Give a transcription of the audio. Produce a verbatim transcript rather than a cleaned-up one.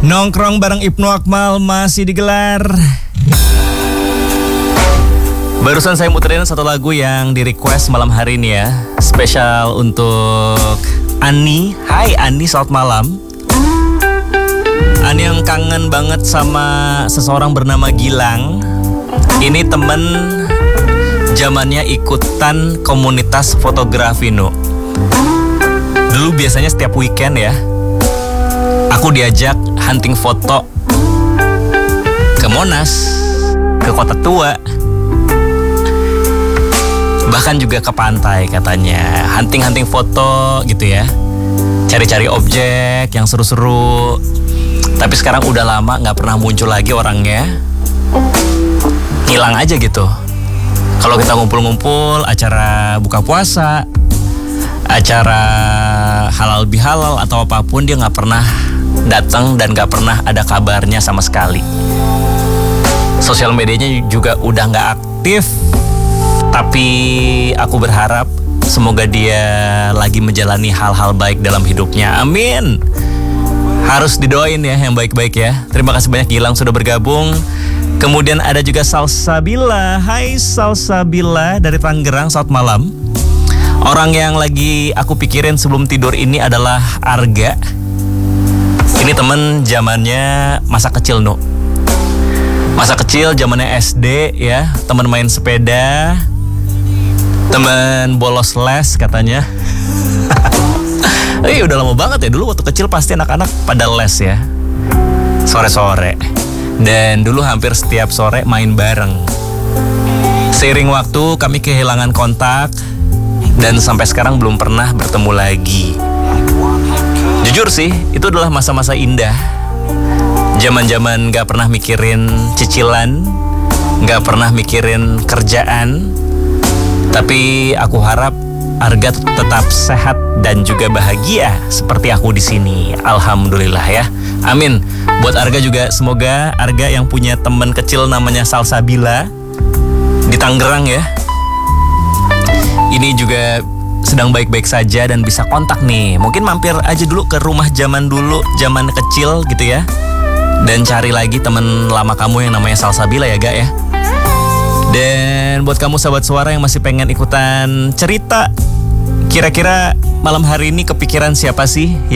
Nongkrong bareng Ibnu Akmal masih digelar. Barusan saya muterin satu lagu yang di request malam hari ini ya. Spesial untuk Ani. Hai Ani, selamat malam. Ani yang kangen banget sama seseorang bernama Gilang. Ini temen zamannya ikutan komunitas fotografi no. Dulu biasanya setiap weekend ya, aku diajak hunting foto ke Monas, ke Kota Tua, bahkan juga ke pantai katanya. Hunting-hunting foto gitu ya, cari-cari objek yang seru-seru. Tapi sekarang udah lama gak pernah muncul lagi orangnya. Hilang aja gitu. Kalau kita ngumpul-ngumpul, acara buka puasa, acara halal bihalal atau apapun, dia gak pernah datang dan gak pernah ada kabarnya sama sekali. Sosial medianya juga udah gak aktif. Tapi aku berharap semoga dia lagi menjalani hal-hal baik dalam hidupnya. Amin. Harus didoain ya yang baik-baik ya. Terima kasih banyak Gilang sudah bergabung. Kemudian ada juga Salsabila. Hai Salsabila dari Tangerang, selamat malam. Orang yang lagi aku pikirin sebelum tidur ini adalah Arga. Ini temen zamannya masa kecil no. Masa kecil zamannya S D ya, teman main sepeda, teman bolos les katanya. Eh udah lama banget ya, dulu waktu kecil pasti anak-anak pada les ya, sore-sore. Dan dulu hampir setiap sore main bareng. Seiring waktu kami kehilangan kontak dan sampai sekarang belum pernah bertemu lagi. Jujur sih, itu adalah masa-masa indah. Zaman-zaman gak pernah mikirin cicilan, gak pernah mikirin kerjaan. Tapi aku harap Arga tetap sehat dan juga bahagia seperti aku di sini. Alhamdulillah ya. Amin. Buat Arga juga, semoga Arga yang punya teman kecil namanya Salsabila di Tangerang ya, ini juga sedang baik-baik saja dan bisa kontak nih. Mungkin mampir aja dulu ke rumah zaman dulu, zaman kecil gitu ya. Dan cari lagi teman lama kamu yang namanya Salsabila ya Ga ya. Dan buat kamu sahabat suara yang masih pengen ikutan cerita, kira-kira malam hari ini kepikiran siapa sih